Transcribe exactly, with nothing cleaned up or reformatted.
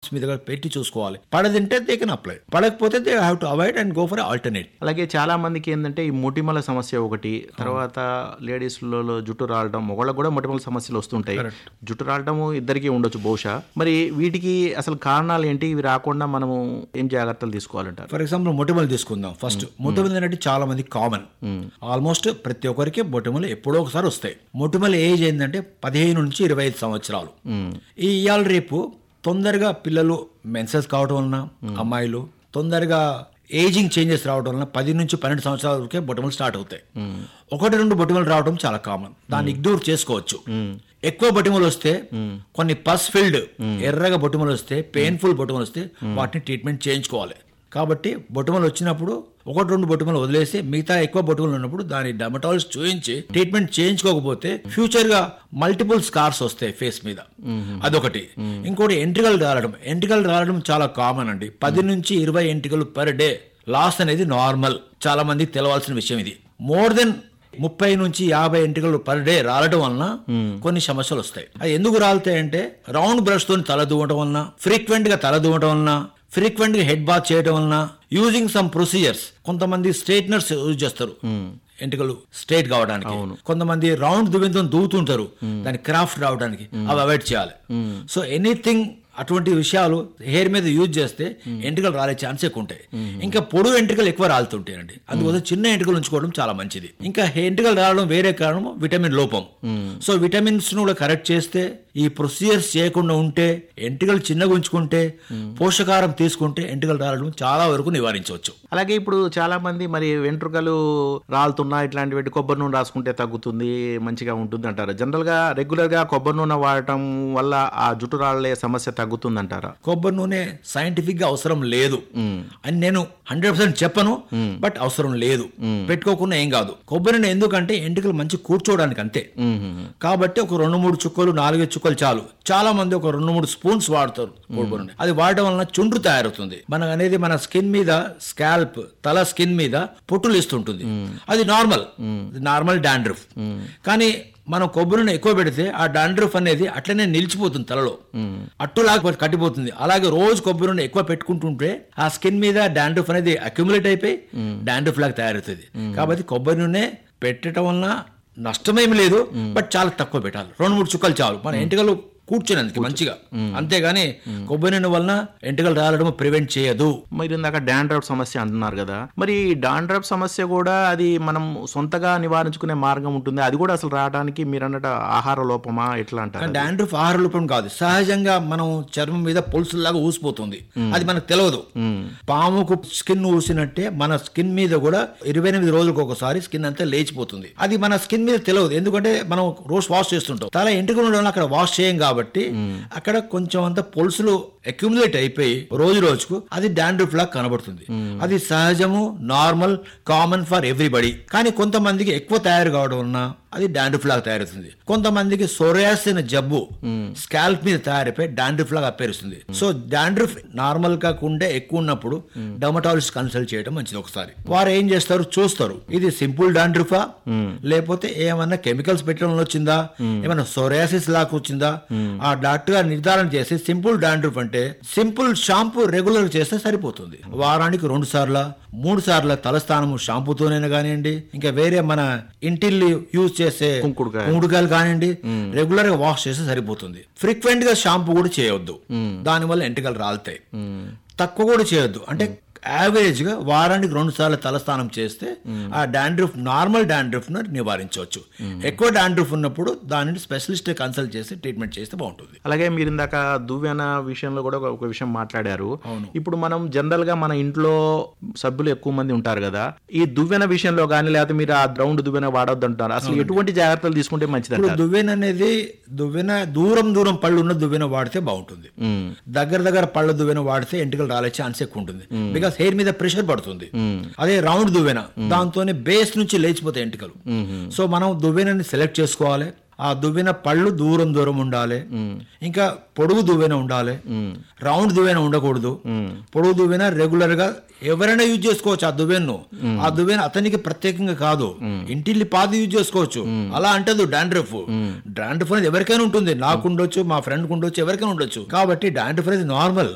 Marks మీద పెట్టి చూసుకోవాలి. పడదంటే దే కెన్ అప్లై, పడకపోతే they have to avoid and go for alternate. అలాగే చాలా మందికి ఏంటంటే ఈ మొటిమల సమస్య ఒకటి, తర్వాత లేడీస్లలో జుట్టు రాలడం, మొగళ్ళకు కూడా మొటిమల సమస్యలు వస్తుంటాయి. జుట్టు రాలడం ఇద్దరికి ఉండొచ్చు బహుశా. మరి వీటికి అసలు కారణాలు ఏంటి? ఇవి రాకుండా మనము ఏం జాగ్రత్తలు తీసుకోవాలంటారు? ఫర్ ఎగ్జాంపుల్ మొటిమలు తీసుకుందాం. ఫస్ట్ మొటిమలు అంటే చాలా మంది కామన్, ఆల్మోస్ట్ ప్రతి ఒక్కరికి మొటిమలు ఎప్పుడో ఒకసారి వస్తాయి. మొటిమల ఏజ్ ఏంటంటే పదిహేను నుంచి ఇరవై ఐదు సంవత్సరాలు. ఈ ఇవాళ రేపు తొందరగా పిల్లలు మెన్సెస్ కావడం వలన, అమ్మాయిలు తొందరగా ఏజింగ్ చేంజెస్ రావడం వలన పది నుంచి పన్నెండు సంవత్సరాల వరకే బొటమలు స్టార్ట్ అవుతాయి. ఒకటి రెండు బొటమలు రావడం చాలా కామన్, దాన్ని ఇగ్నోర్ చేసుకోవచ్చు. ఎక్కువ బొటిమలు వస్తే కొన్ని పస్ ఫిల్డ్ ఎర్రగా బొటిమలు వస్తే, పెయిన్ఫుల్ బొటిమలు వస్తే వాటిని ట్రీట్మెంట్ చేయించుకోవాలి. కాబట్టి బొటిమలు వచ్చినప్పుడు ఒకటి రెండు బొటిమలు వదిలేసి మిగతా ఎక్కువ బొటిమలు ఉన్నప్పుడు దాని డెర్మటాలజిస్ట్ చూయించి ట్రీట్మెంట్ చేయించుకోకపోతే ఫ్యూచర్ గా మల్టిపుల్ స్కార్స్ వస్తాయి ఫేస్ మీద. అదొకటి. ఇంకోటి ఎంట్రికలు రాలడం. ఎంట్రికలు రాలడం చాలా కామన్ అండి. పది నుంచి ఇరవై ఎంట్రికలు పర్ డే లాస్ అనేది నార్మల్. చాలా మందికి తెలవాల్సిన విషయం ఇది. మోర్ దెన్ ముప్పై నుంచి యాభై ఎంట్రికలు పర్ డే రాలడం వలన కొన్ని సమస్యలు వస్తాయి. అది ఎందుకు రాలుతాయంటే రౌండ్ బ్రష్ తో తల దువ్వడం వలన, ఫ్రీక్వెంట్ గా తల దువ్వడం వలన, ఫ్రీక్వెంట్ గా హెడ్ బాత్ చేయడం వలన, యూజింగ్ సమ్ ప్రొసీజర్స్. కొంతమంది స్ట్రైట్నర్స్ యూజ్ చేస్తారు ఎంటికలు స్ట్రైట్ కావడానికి, కొంతమంది రౌండ్ దువ్వెంతో దూవుతుంటారు దాని క్రాఫ్ట్ రావడానికి, అవి అవాయిడ్ చేయాలి. సో ఎనీథింగ్ అటువంటి విషయాలు హెయిర్ మీద యూజ్ చేస్తే ఎంట్రికలు రాలే ఛాన్స్ ఎక్కువ ఉంటాయి. ఇంకా పొడుగు ఎంట్రికలు ఎక్కువ రాలుతుంటాయండి, అందుకోసం చిన్న ఎంట్రికలు ఉంచుకోవడం చాలా మంచిది. ఇంకా ఎంట్రికలు రావడం వేరే కారణం విటమిన్ లోపం. సో విటమిన్స్ ను కూడా కరెక్ట్ చేస్తే, ఈ ప్రొసీజర్స్ చేయకుండా ఉంటే, ఎంట్రికలు చిన్నగా ఉంచుకుంటే, పోషకాహారం తీసుకుంటే ఎంట్రికలు రావడం చాలా వరకు నివారించవచ్చు. అలాగే ఇప్పుడు చాలా మంది మరి వెంట్రుకలు రాలుతున్నా ఇట్లాంటి కొబ్బరి నూనె రాసుకుంటే తగ్గుతుంది, మంచిగా ఉంటుంది అంటారు. జనరల్ గా రెగ్యులర్ గా కొబ్బరి నూనె వాడటం వల్ల ఆ జుట్టు రాలే సమస్య తగ్గుతుందంటారా? కొబ్బరి నూనె సైంటిఫిక్ గా అవసరం లేదు అని నేను హండ్రెడ్ పర్సెంట్ చెప్పను, బట్ అవసరం లేదు, పెట్టుకోకుండా ఏం కాదు. కొబ్బరి నూనె ఎందుకంటే ఎంట్రికలు మంచి కూర్చోవడానికి అంతే. కాబట్టి ఒక రెండు మూడు చుక్కలు నాలుగు చుక్కలు చాలు. చాలా మంది ఒక రెండు మూడు స్పూన్స్ వాడతారు కొబ్బరి నూనె. అది వాడటం వలన చుండ్రు తయారవుతుంది. మన అనేది మన స్కిన్ మీద, స్కాల్ప్ తల స్కిన్ మీద పొట్టులు ఇస్తుంటుంది. అది నార్మల్, నార్మల్ డాండ్రఫ్. కానీ మనం కొబ్బరి నూనె ఎక్కువ పెడితే ఆ డాండ్రఫ్ అనేది అట్లనే నిలిచిపోతుంది, తలలో అట్టులాగా కట్టిపోతుంది. అలాగే రోజు కొబ్బరి నూనె ఎక్కువ పెట్టుకుంటుంటే ఆ స్కిన్ మీద డాండ్రఫ్ అనేది అక్యుములేట్ అయిపోయి డాండ్రఫ్ లాగా తయారవుతుంది. కాబట్టి కొబ్బరి నూనె పెట్టడం వలన నష్టమేమి లేదు, బట్ చాలా తక్కువ పెట్టాలి. రెండు మూడు చుక్కలు చాలు మన ఎంటికలు కూర్చునేందుకు మంచిగా. అంతేగాని కొబ్బరి నూనె వలన ఎంటికలు రాలడం ప్రివెంట్ చేయదు. మీరు ఇందాక డాండ్రఫ్ సమస్య అంటున్నారు కదా, మరి డాండ్రఫ్ సమస్య కూడా అది మనం సొంతగా నివారించుకునే మార్గం ఉంటుంది. అది కూడా అసలు రావడానికి మీరు అన్నట్టు ఆహార లోపమా ఎట్లా అంటారు? డాండ్రఫ్ ఆహార లోపం కాదు, సహజంగా మనం చర్మం మీద పొలుసులాగా ఊసిపోతుంది. అది మనకు తెలియదు. పాముకు స్కిన్ ఊసినట్టే మన స్కిన్ మీద కూడా ఇరవై ఎనిమిది రోజులకు ఒకసారి స్కిన్ అంతా లేచిపోతుంది. అది మన స్కిన్ మీద తెలియదు, ఎందుకంటే మనం రోజు వాష్ చేస్తుంటాం. తల ఎంటికలు ఉండడం అక్కడ వాష్ చేయం కాబట్టి అక్కడ కొంచెం అంత పొలుసులు అక్యుములేట్ అయిపోయి రోజు రోజుకు అది డాండ్రఫ్ లాగా కనబడుతుంది. అది సహజము, నార్మల్, కామన్ ఫర్ ఎవ్రీబడి. కానీ కొంతమందికి ఎక్కువ తయారు కావడం వలన అది డాండ్రఫ్ లాగా తయారవుతుంది. కొంతమందికి సోరియాసిస్ జబ్బు స్కాల్ప్ మీద తయారైపోయి డాండ్రఫ్ లాగా అప్పేరుస్తుంది. సో డాండ్రఫ్ నార్మల్ కాకుండా ఎక్కువ ఉన్నప్పుడు డర్మటాలజిస్ట్ కన్సల్ట్ చేయడం మంచిది. ఒకసారి వారు ఏం చేస్తారు, చూస్తారు ఇది సింపుల్ డాండ్రఫా లేకపోతే ఏమన్నా కెమికల్స్ పెట్టడం వచ్చిందా, ఏమన్నా సోరియాసిస్ లాగా వచ్చిందా, ఆ డాక్టర్ గారు నిర్ధారణ చేసి సింపుల్ డాండ్రఫ్ అంటే సింపుల్ షాంపూ రెగ్యులర్ చేస్తే సరిపోతుంది. వారానికి రెండు సార్ల మూడు సార్ల తలస్నానము షాంపూతోనైనా కానివ్వండి, ఇంకా వేరే మన ఇంటిల్లి యూజ్ చేసే కుంకుడుకాయలు కానివ్వండి, రెగ్యులర్ గా వాష్ చేస్తే సరిపోతుంది. ఫ్రీక్వెంట్ గా షాంపూ కూడా చేయొద్దు, దానివల్ల ఎంటికలు రాలుతాయి. తక్కువ కూడా చేయొద్దు, అంటే యావరేజ్ గా వారానికి రెండు సార్లు తలస్నానం చేస్తే ఆ డాండ్రఫ్, నార్మల్ డాండ్రఫ్ ను నివారించవచ్చు. ఎక్కువ డాండ్రఫ్ ఉన్నప్పుడు దానిని స్పెషలిస్ట్ కన్సల్ట్ చేసి ట్రీట్మెంట్ చేస్తే బాగుంటుంది. అలాగే మీరు ఇందాక దువ్వెన విషయంలో కూడా ఒక విషయం మాట్లాడారు. ఇప్పుడు మనం జనరల్ గా మన ఇంట్లో సభ్యులు ఎక్కువ మంది ఉంటారు కదా, ఈ దువ్వెన విషయంలో కానీ లేకపోతే మీరు ఆ రౌండ్ దువ్వెన వాడొద్దు అంటారు. అసలు ఎటువంటి జాగ్రత్తలు తీసుకుంటే మంచిది? దువ్వెన అనేది దువ్వెన దూరం దూరం పళ్ళు ఉన్న దువ్వెన వాడితే బాగుంటుంది. దగ్గర దగ్గర పళ్ళ దువ్వెన వాడితే ఎంటికలు రాలే ఛాన్స్ ఎక్కువ ఉంటుంది. బికాస్ హెయిర్ మీద ప్రెషర్ పడుతుంది. అదే రౌండ్ దువ్వెన దాంతోనే బేస్ నుంచి లేచిపోతాయి ఎంటికలు. సో మనం దువ్వెనని సెలెక్ట్ చేసుకోవాలి. ఆ దువ్వెన పళ్ళు దూరం దూరం ఉండాలి. ఇంకా పొడుగు దువ్వెన ఉండాలి, రౌండ్ దువ్వెన ఉండకూడదు. పొడుగు దువ్వెన రెగ్యులర్ గా ఎవరైనా యూజ్ చేసుకోవచ్చు. ఆ దువ్వెన్ను ఆ దువ్వెన అతనికి ప్రత్యేకంగా కాదు, ఇంటిల్లి పాది యూజ్ చేసుకోవచ్చు. అలా అంటదు డాండ్రఫ్. డాండ్రఫ్ అనేది ఎవరికైనా ఉంటుంది, నాకు ఉండొచ్చు, మా ఫ్రెండ్ ఉండొచ్చు, ఎవరికైనా ఉండొచ్చు. కాబట్టి డాండ్రఫ్ అనేది నార్మల్.